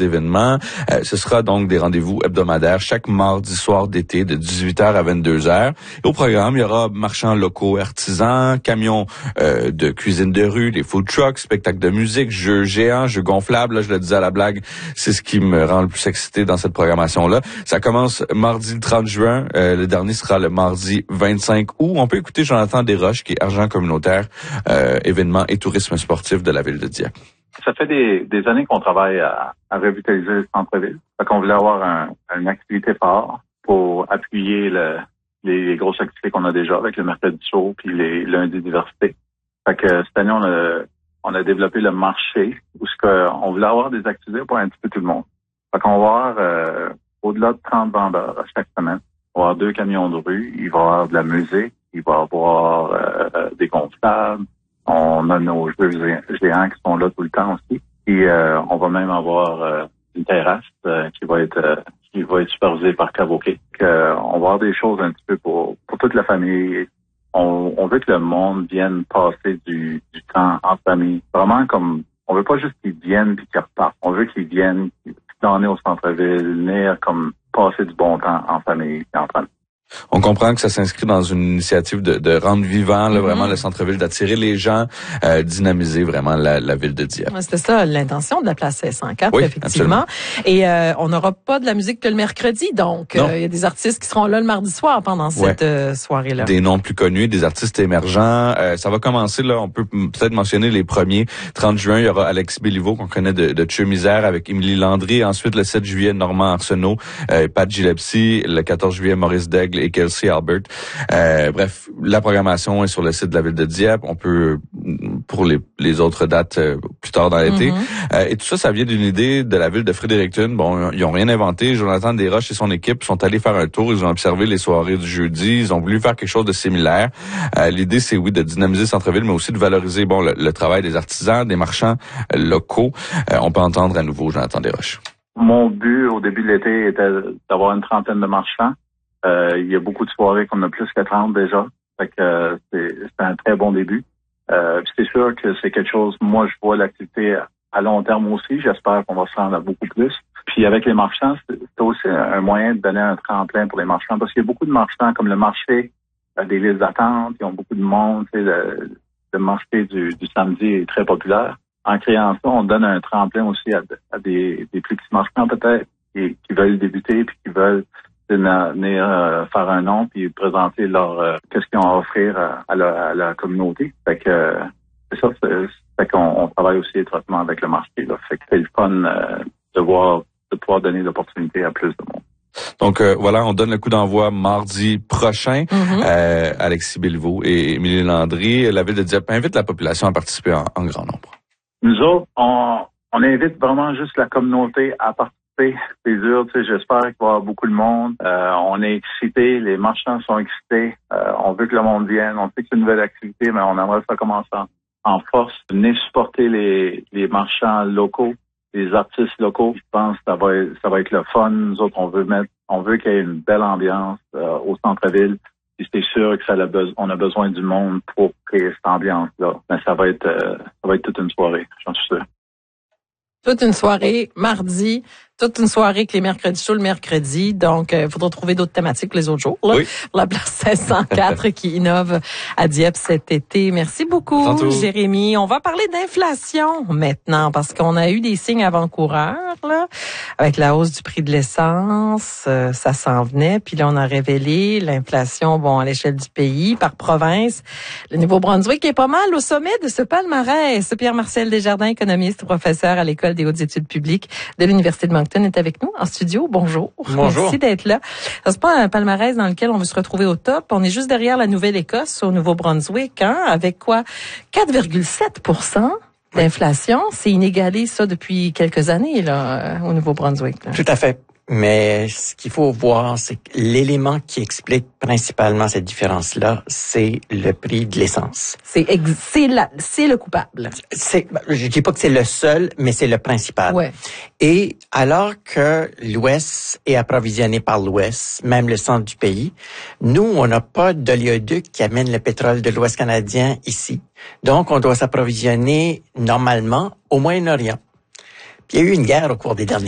d'événements. Ce sera donc des rendez-vous hebdomadaires chaque mardi soir d'été de 18h à 22h. Et au programme, il y aura marchands locaux, artisans, camions de cuisine de rue, des food trucks, spectacles de musique, jeux géants, jeux gonflables. Là, je le disais à la blague, c'est ce qui me rend le plus excité dans cette programmation-là. Ça commence mardi le 30 juin. Le dernier sera le mardi 25 août. On peut écouter Jonathan Desroches, qui est agent communautaire, événements et tourisme sportif de la ville de Dieppe. Ça fait des années qu'on travaille à revitaliser le centre-ville. Fait qu'on voulait avoir une activité phare pour appuyer les grosses activités qu'on a déjà avec le mercredi chaud puis les lundis diversité. Fait que cette année, on a développé le marché où on voulait avoir des activités pour un petit peu tout le monde. Fait qu'on va avoir au-delà de 30 vendeurs à chaque semaine. Il va y avoir 2 camions de rue, il va y avoir de la musique, il va y avoir des gonflables. On a nos jeux géants qui sont là tout le temps aussi. Puis on va même avoir une terrasse qui va être supervisée par Cavoquet. On va avoir des choses un petit peu pour toute la famille. On veut que le monde vienne passer du temps en famille. Vraiment comme on veut pas juste qu'ils viennent puis qu'ils repartent. On veut qu'ils viennent, qu'ils flânent au centre-ville, venir comme passer du bon temps en famille et en famille. On comprend que ça s'inscrit dans une initiative de rendre vivant là, vraiment le centre-ville, d'attirer les gens, dynamiser vraiment la ville de Dieppe. C'était ça l'intention de la place 104, oui, effectivement. Absolument. Et on n'aura pas de la musique que le mercredi, donc il y a des artistes qui seront là le mardi soir pendant cette soirée-là. Des noms plus connus, des artistes émergents. Ça va commencer, là, on peut peut-être mentionner les premiers. 30 juin, il y aura Alexis Béliveau, qu'on connaît de Tcheux Misère, avec Émilie Landry. Ensuite, le 7 juillet, Normand Arsenault, Pat Gillespie. Le 14 juillet, Maurice Daigle et Kelsey Albert. Bref, la programmation est sur le site de la ville de Dieppe. On peut, pour les autres dates, plus tard dans l'été. Et tout ça, ça vient d'une idée de la ville de Fredericton. Bon, ils ont rien inventé. Jonathan Desroches et son équipe sont allés faire un tour. Ils ont observé les soirées du jeudi. Ils ont voulu faire quelque chose de similaire. L'idée, c'est oui, de dynamiser le centre-ville, mais aussi de valoriser le travail des artisans, des marchands locaux. On peut entendre à nouveau Jonathan Desroches. Mon but au début de l'été était d'avoir une trentaine de marchands. Il y a beaucoup de soirées qu'on a plus que 30 déjà. Fait que c'est un très bon début. Puis c'est sûr que c'est quelque chose, moi je vois l'activité à long terme aussi. J'espère qu'on va se rendre à beaucoup plus. Puis avec les marchands, c'est aussi un moyen de donner un tremplin pour les marchands parce qu'il y a beaucoup de marchands comme le marché des listes d'attente, ils ont beaucoup de monde. Le marché du samedi est très populaire. En créant ça, on donne un tremplin aussi à des plus petits marchands peut-être qui veulent débuter puis qui veulent venir faire un nom puis présenter qu'est-ce qu'ils ont à offrir à la communauté. Fait que c'est ça, fait qu'on travaille aussi étroitement avec le marché. Là. Fait que c'est le fun de pouvoir donner l'opportunité à plus de monde. Donc voilà, on donne le coup d'envoi mardi prochain. Alexis Béliveau et Émilie Landry. La ville de Dieppe invite la population à participer en grand nombre. Nous autres, on invite vraiment juste la communauté à participer. C'est dur, j'espère qu'il va y avoir beaucoup de monde. On est excités, les marchands sont excités. On veut que le monde vienne. On sait que c'est une nouvelle activité, mais on aimerait que ça commence en force. Venez supporter les marchands locaux, les artistes locaux. Je pense que ça va être le fun. Nous autres, on veut qu'il y ait une belle ambiance au centre-ville. Puis c'est sûr que on a besoin du monde pour créer cette ambiance-là. Mais ça va être toute une soirée, j'en suis sûr. Toute une soirée, mardi, toute une soirée que les mercredis chauds le mercredi. Donc, il faudra trouver d'autres thématiques les autres jours. Là, pour la place 504 qui innove à Dieppe cet été. Merci beaucoup, Jérémy. On va parler d'inflation maintenant parce qu'on a eu des signes avant-coureurs là, avec la hausse du prix de l'essence. Ça s'en venait. Puis là, on a révélé l'inflation, à l'échelle du pays, par province. Le Nouveau-Brunswick est pas mal au sommet de ce palmarès. Pierre-Marcel Desjardins, économiste, professeur à l'École des hautes études publiques de l'Université de Moncton, est avec nous en studio. Bonjour. Bonjour. Merci d'être là. C'est pas un palmarès dans lequel on veut se retrouver au top. On est juste derrière la Nouvelle-Écosse au Nouveau-Brunswick, avec quoi? 4,7% d'inflation. C'est inégalé, ça, depuis quelques années, là, au Nouveau-Brunswick. Là. Tout à fait. Mais ce qu'il faut voir, c'est que l'élément qui explique principalement cette différence-là, c'est le prix de l'essence. C'est le coupable. Je dis pas que c'est le seul, mais c'est le principal. Ouais. Et alors que l'Ouest est approvisionné par l'Ouest, même le centre du pays, nous, on n'a pas d'oléoduc qui amène le pétrole de l'Ouest canadien ici. Donc, on doit s'approvisionner normalement au Moyen-Orient. Puis il y a eu une guerre au cours des derniers